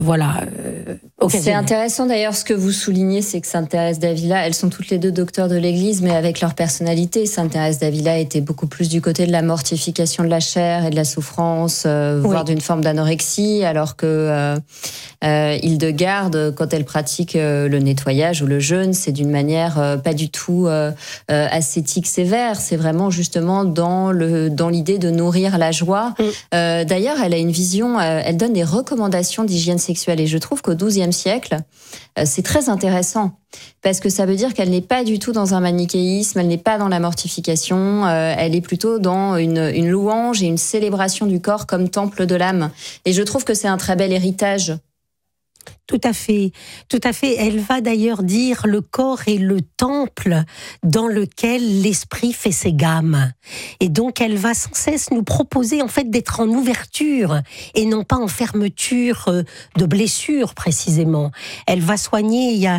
voilà. C'est intéressant d'ailleurs ce que vous soulignez, c'est que Sainte Thérèse d'Avila, elles sont toutes les deux docteurs de l'Église, mais avec leur personnalité. Sainte Thérèse d'Avila était beaucoup plus du côté de la mortification de la chair et de la souffrance, voire d'une forme d'anorexie, alors que Hildegarde, quand elle pratique le nettoyage ou le jeûne, c'est d'une manière pas du tout ascétique sévère. C'est vraiment justement dans l'idée de nourrir la joie. D'ailleurs, elle a une vision, elle donne des recommandations d'hygiène sexuelle, et je trouve qu'au XIIe siècle, c'est très intéressant parce que ça veut dire qu'elle n'est pas du tout dans un manichéisme, elle n'est pas dans la mortification, elle est plutôt dans une louange et une célébration du corps comme temple de l'âme. Et je trouve que c'est un très bel héritage. Tout à fait, tout à fait. Elle va d'ailleurs dire le corps est le temple dans lequel l'esprit fait ses gammes. Et donc elle va sans cesse nous proposer en fait d'être en ouverture et non pas en fermeture de blessures précisément. Elle va soigner. Il y a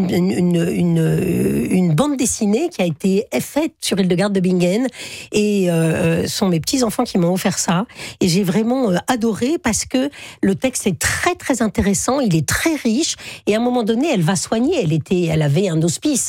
une bande dessinée qui a été faite sur Hildegarde de Bingen et sont mes petits enfants qui m'ont offert ça. Et j'ai vraiment adoré parce que le texte est très très intéressant. Il est très riche, et à un moment donné, elle va soigner. Elle avait un hospice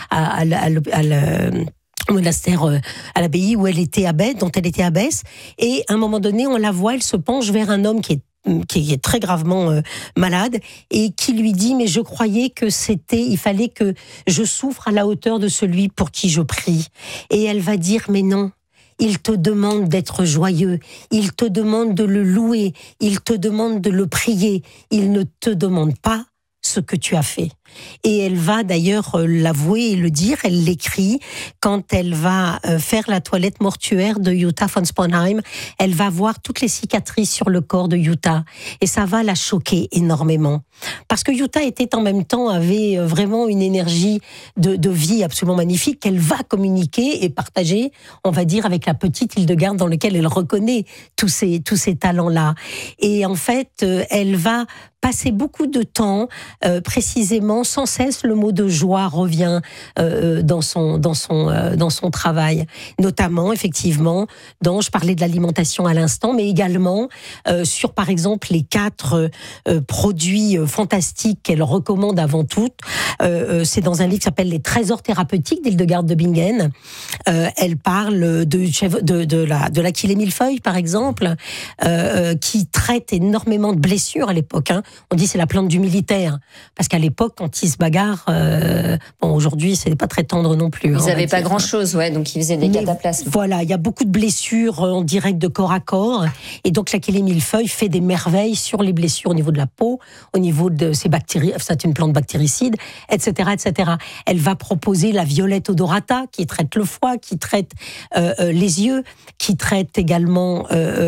au monastère, à l'abbaye où elle était abbesse, dont elle était abbesse. Et à un moment donné, on la voit, elle se penche vers un homme qui est très gravement malade et qui lui dit: mais je croyais que il fallait que je souffre à la hauteur de celui pour qui je prie. Et elle va dire: mais non. Il te demande d'être joyeux, il te demande de le louer, il te demande de le prier, il ne te demande pas ce que tu as fait. Et elle va d'ailleurs l'avouer et le dire, elle l'écrit quand elle va faire la toilette mortuaire de Jutta von Sponheim. Elle va voir toutes les cicatrices sur le corps de Jutta et ça va la choquer énormément. Parce que Jutta avait vraiment une énergie de vie absolument magnifique qu'elle va communiquer et partager, on va dire, avec la petite Hildegarde dans laquelle elle reconnaît tous ces talents-là. Et en fait, elle va passer beaucoup de temps, précisément, sans cesse le mot de joie revient dans son travail, notamment effectivement je parlais de l'alimentation à l'instant, mais également sur par exemple les 4 produits fantastiques qu'elle recommande avant tout. C'est dans un livre qui s'appelle Les Trésors thérapeutiques d'Hildegarde de Bingen. Elle parle de l'Achillée millefeuille par exemple, qui traite énormément de blessures à l'époque. On dit c'est la plante du militaire, parce qu'à l'époque, quand ils se bagarrent, aujourd'hui, c'est pas très tendre non plus. Ils n'avaient pas grand-chose, donc ils faisaient des cataplasmes. Voilà, il y a beaucoup de blessures en direct de corps à corps, et donc l'Achillée millefeuille fait des merveilles sur les blessures au niveau de la peau, au niveau de ces bactéries, c'est une plante bactéricide, etc., etc. Elle va proposer la violette odorata, qui traite le foie, qui traite les yeux, qui traite également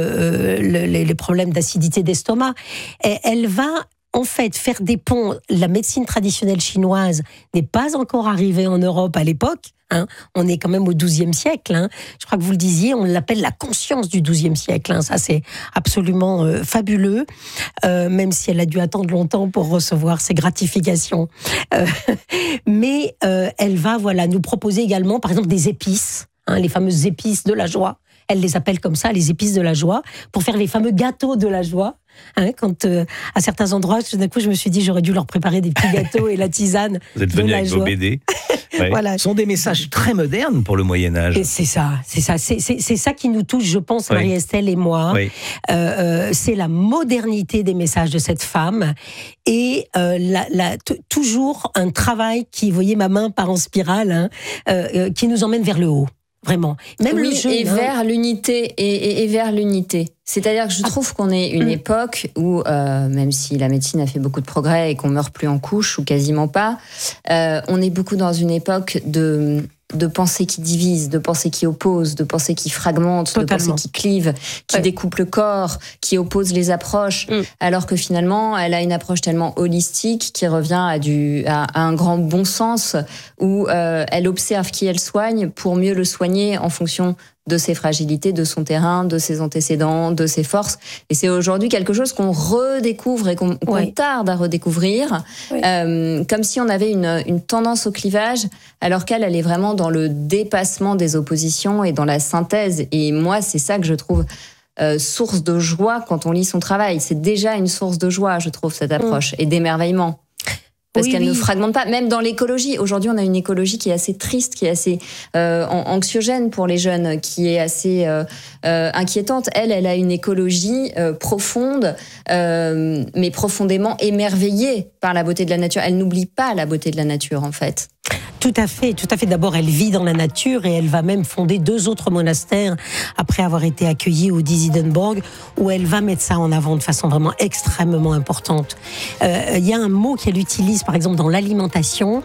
les problèmes d'acidité d'estomac. Et elle va en fait faire des ponts. La médecine traditionnelle chinoise n'est pas encore arrivée en Europe à l'époque. On est quand même au XIIe siècle. Je crois que vous le disiez, on l'appelle la conscience du XIIe siècle. Ça, c'est absolument fabuleux, même si elle a dû attendre longtemps pour recevoir ses gratifications. Mais elle va nous proposer également, par exemple, des épices, les fameuses épices de la joie. Elle les appelle comme ça, les épices de la joie, pour faire les fameux gâteaux de la joie. Quand à certains endroits, tout d'un coup, je me suis dit, j'aurais dû leur préparer des petits gâteaux et la tisane. Vous êtes venu avec vos BD. Ouais. Voilà. Ce sont des messages très modernes pour le Moyen-Âge. Et c'est ça. C'est ça qui nous touche, je pense, Marie-Estelle et moi. Oui. C'est la modernité des messages de cette femme et toujours un travail qui, vous voyez, ma main part en spirale, qui nous emmène vers le haut. Vraiment. Même le jeûne, vers l'unité et vers l'unité. C'est-à-dire que je trouve qu'on est une époque où, même si la médecine a fait beaucoup de progrès et qu'on meurt plus en couche ou quasiment pas, on est beaucoup dans une époque de pensée qui divise, de pensée qui oppose, de pensée qui fragmente, totalement. De pensée qui clive, qui découpe le corps, qui oppose les approches, alors que finalement, elle a une approche tellement holistique qui revient à un grand bon sens où elle observe qui elle soigne pour mieux le soigner en fonction de ses fragilités, de son terrain, de ses antécédents, de ses forces. Et c'est aujourd'hui quelque chose qu'on redécouvre et qu'on tarde à redécouvrir, comme si on avait une tendance au clivage, alors qu'elle est vraiment dans le dépassement des oppositions et dans la synthèse. Et moi, c'est ça que je trouve source de joie quand on lit son travail. C'est déjà une source de joie, je trouve, cette approche, et d'émerveillement. Parce qu'elle ne fragmente pas, même dans l'écologie. Aujourd'hui, on a une écologie qui est assez triste, qui est assez anxiogène pour les jeunes, qui est assez inquiétante. Elle a une écologie profonde, mais profondément émerveillée par la beauté de la nature. Elle n'oublie pas la beauté de la nature, en fait. Tout à fait. D'abord, elle vit dans la nature et elle va même fonder 2 autres monastères après avoir été accueillie au Diezenborg, où elle va mettre ça en avant de façon vraiment extrêmement importante. Il y a un mot qu'elle utilise, par exemple, dans l'alimentation,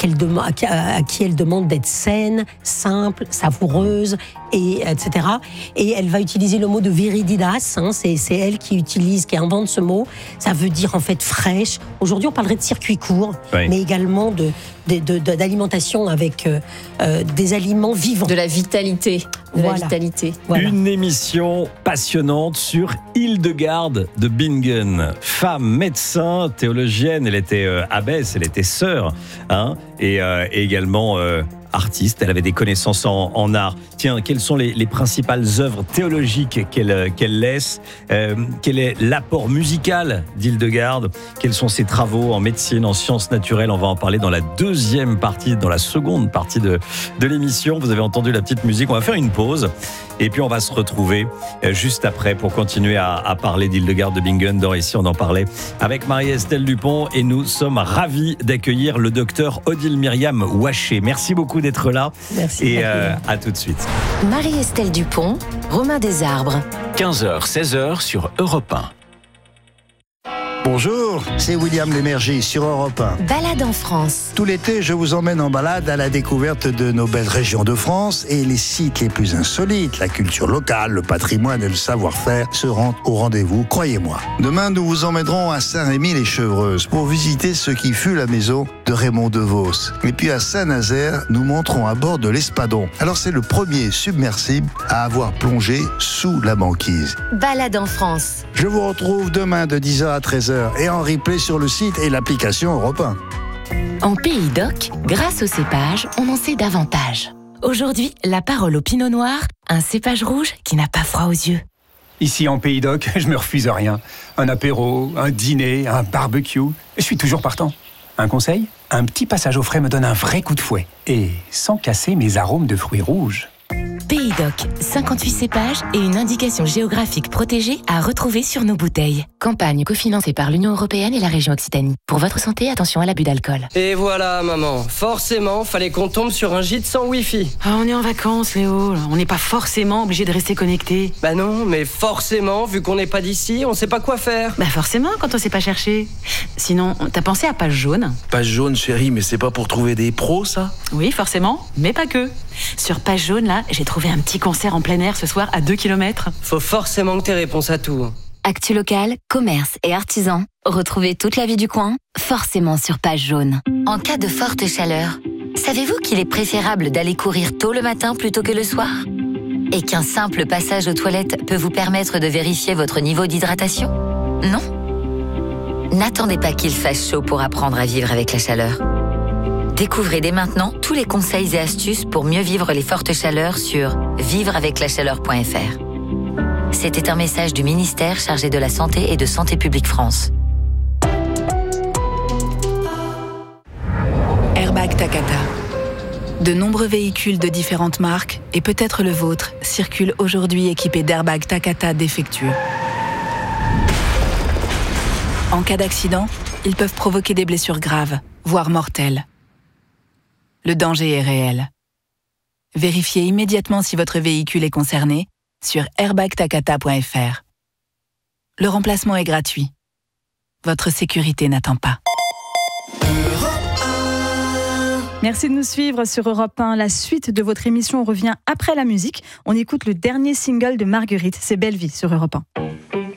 à qui elle demande d'être saine, simple, savoureuse, etc. Et elle va utiliser le mot de viriditas, c'est elle qui invente ce mot. Ça veut dire en fait fraîche. Aujourd'hui, on parlerait de circuit court, mais également d'alimentation avec des aliments vivants. De la vitalité. La vitalité. Voilà. Une émission passionnante sur Hildegarde de Bingen. Femme, médecin, théologienne, elle était abbesse, elle était sœur, et également artiste, elle avait des connaissances en art. Tiens, quelles sont les principales œuvres théologiques qu'elle laisse? Quel est l'apport musical d'Hildegarde? Quels sont ses travaux en médecine, en sciences naturelles? On va en parler dans la seconde partie de l'émission. Vous avez entendu la petite musique, on va faire une pause et puis on va se retrouver juste après pour continuer à parler d'Hildegarde de Bingen. Ici, on en parlait avec Marie-Estelle Dupont et nous sommes ravis d'accueillir le docteur Odile Myriam Ouaché. Merci beaucoup d'être là. Merci. Et à tout de suite. Marie-Estelle Dupont, Romain Desarbres. 15h, 16h sur Europe 1. Bonjour, c'est William Lémergie sur Europe 1. Balade en France. Tout l'été, je vous emmène en balade à la découverte de nos belles régions de France et les sites les plus insolites, la culture locale, le patrimoine et le savoir-faire seront au rendez-vous, croyez-moi. Demain, nous vous emmènerons à Saint-Rémy-les-Chevreuses pour visiter ce qui fut la maison de Raymond DeVos. Et puis à Saint-Nazaire, nous monterons à bord de l'Espadon. Alors c'est le premier submersible à avoir plongé sous la banquise. Balade en France. Je vous retrouve demain de 10h à 13h et en replay sur le site et l'application Europe 1. En Pays d'Oc, grâce au cépage, on en sait davantage. Aujourd'hui, la parole au Pinot Noir, un cépage rouge qui n'a pas froid aux yeux. Ici en Pays d'Oc, je me refuse à rien. Un apéro, un dîner, un barbecue, je suis toujours partant. Un conseil ? Un petit passage au frais me donne un vrai coup de fouet. Et sans casser mes arômes de fruits rouges. Pays d'Oc, 58 cépages et une indication géographique protégée à retrouver sur nos bouteilles. Campagne cofinancée par l'Union européenne et la région Occitanie. Pour votre santé, attention à l'abus d'alcool. Et voilà, maman. Forcément, fallait qu'on tombe sur un gîte sans Wi-Fi. Ah, on est en vacances, Léo. On n'est pas forcément obligé de rester connecté. Bah non, mais forcément, vu qu'on n'est pas d'ici, on sait pas quoi faire. Bah forcément, quand on sait pas chercher. Sinon, t'as pensé à Page Jaune ? Page Jaune, chérie, mais c'est pas pour trouver des pros, ça ? Oui, forcément, mais pas que. Sur Page Jaune, là, j'ai trouvé un petit concert en plein air ce soir à 2 km. Faut forcément que t'aies réponse à tout. Actu local, commerce et artisans. Retrouvez toute la vie du coin, forcément sur Page Jaune. En cas de forte chaleur, savez-vous qu'il est préférable d'aller courir tôt le matin plutôt que le soir ? Et qu'un simple passage aux toilettes peut vous permettre de vérifier votre niveau d'hydratation ? Non ? N'attendez pas qu'il fasse chaud pour apprendre à vivre avec la chaleur. Découvrez dès maintenant tous les conseils et astuces pour mieux vivre les fortes chaleurs sur vivreaveclachaleur.fr. C'était un message du ministère chargé de la Santé et de Santé publique France. Airbag Takata. De nombreux véhicules de différentes marques, et peut-être le vôtre, circulent aujourd'hui équipés d'airbags Takata défectueux. En cas d'accident, ils peuvent provoquer des blessures graves, voire mortelles. Le danger est réel. Vérifiez immédiatement si votre véhicule est concerné sur airbagtakata.fr. Le remplacement est gratuit. Votre sécurité n'attend pas. Merci de nous suivre sur Europe 1. La suite de votre émission revient après la musique. On écoute le dernier single de Marguerite, c'est Belle Vie sur Europe 1.